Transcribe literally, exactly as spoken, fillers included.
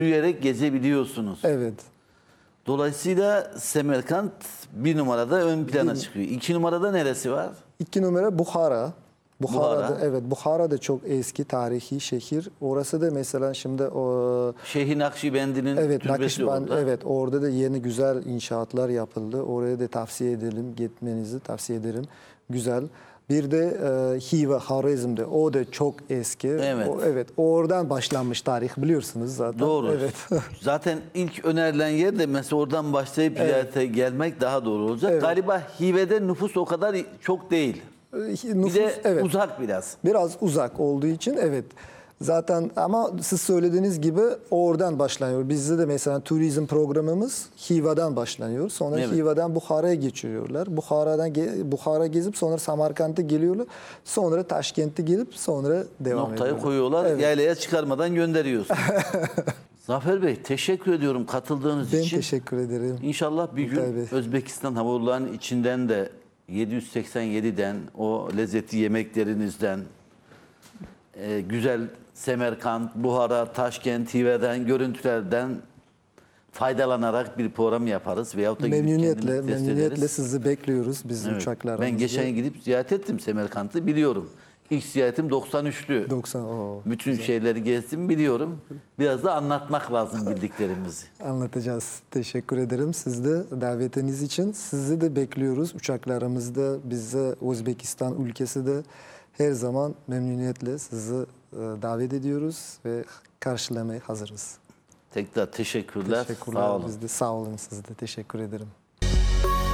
yürüyerek gezebiliyorsunuz. Evet. Dolayısıyla Semerkant bir numarada ön plana çıkıyor. İki numarada neresi var? İki numara Bukhara. Bukhara'da, Bukhara. evet, Bukhara da çok eski tarihi şehir. Orası da mesela şimdi o Şeyh Nakşibendi'nin evet, türbesi Nakşibend, orada. evet, orada da yeni güzel inşaatlar yapıldı. Oraya da tavsiye edelim, gitmenizi tavsiye ederim. Güzel. Bir de e, Hiva, Harizm'de. O da çok eski. Evet. O, evet. Oradan başlanmış tarih, biliyorsunuz zaten. Doğru. Evet. Zaten ilk önerilen yer de mesela oradan başlayıp ziyarete gelmek daha doğru olacak. Evet. Galiba Hive'de nüfus o kadar çok değil. Nüfus, Bir de evet, uzak biraz. biraz uzak olduğu için, evet. Zaten ama siz söylediğiniz gibi oradan başlanıyor. Bizde de mesela turizm programımız Hiva'dan başlanıyor. Sonra Evet. Hiva'dan Bukhara'ya geçiyorlar. Bukhara'dan ge- Bukhara gezip sonra Samarkand'a geliyorlar. Sonra Taşkent'e gelip sonra devam Noktayı ediyorlar. koyuyorlar. Evet. Yaylaya çıkarmadan gönderiyorsun. Zafer Bey, teşekkür ediyorum katıldığınız Ben için. teşekkür ederim. İnşallah bir gün Tabii. Özbekistan Havayolları'nın içinden de yedi yüz seksen yedi'den o lezzetli yemeklerinizden e, güzel Semerkant, Buhara, Taşkent, Hive'den, görüntülerden faydalanarak bir program yaparız. Veyahut da gidip Memnuniyetle, kendimiz test memnuniyetle ederiz. sizi bekliyoruz biz Evet. uçaklarımızda. Ben geçen gidip ziyaret ettim Semerkant'ı, biliyorum. İlk ziyaretim doksan üç'lü. doksan, oo, Bütün şeyleri gezdim, biliyorum. Biraz da anlatmak lazım bildiklerimizi. anlatacağız. Teşekkür ederim siz de davetiniz için. Sizi de bekliyoruz uçaklarımızda. Biz de Özbekistan ülkesi de her zaman memnuniyetle sizi e, davet ediyoruz ve karşılamaya hazırız. Tekrar teşekkürler. Teşekkürler. Sağ olun. Biz de sağ olun, siz de teşekkür ederim.